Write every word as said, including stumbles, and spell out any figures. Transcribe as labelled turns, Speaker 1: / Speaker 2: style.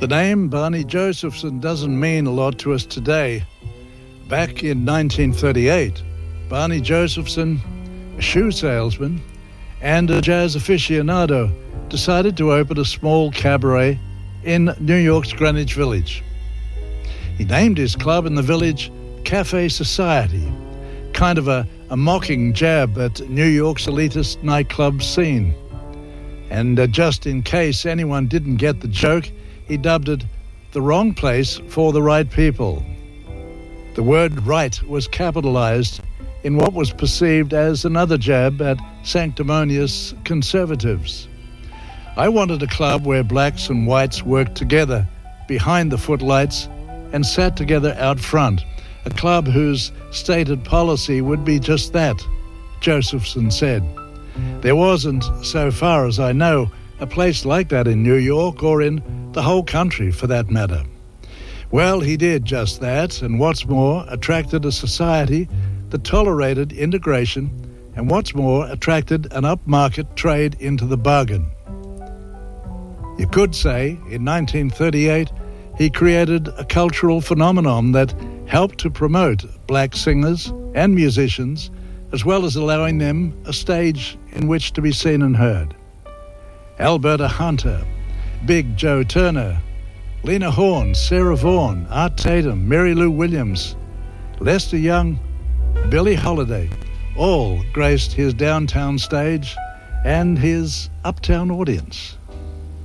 Speaker 1: The name Barney Josephson doesn't mean a lot to us today. Back in nineteen thirty-eight, Barney Josephson, a shoe salesman and a jazz aficionado, decided to open a small cabaret in New York's Greenwich Village. He named his club in the village Cafe Society, kind of a, a mocking jab at New York's elitist nightclub scene. And uh, just in case anyone didn't get the joke, he dubbed it the wrong place for the right people. The word right was capitalized in what was perceived as another jab at sanctimonious conservatives. I wanted a club where blacks and whites worked together behind the footlights and sat together out front, a club whose stated policy would be just that, Josephson said. There wasn't, so far as I know, a place like that in New York or in the whole country for that matter. Well, he did just that, and what's more, attracted a society that tolerated integration, and what's more, attracted an upmarket trade into the bargain. You could say, in nineteen thirty-eight, he created a cultural phenomenon that helped to promote black singers and musicians, as well as allowing them a stage in which to be seen and heard. Alberta Hunter, Big Joe Turner, Lena Horne, Sarah Vaughan, Art Tatum, Mary Lou Williams, Lester Young, Billie Holiday, all graced his downtown stage and his uptown audience.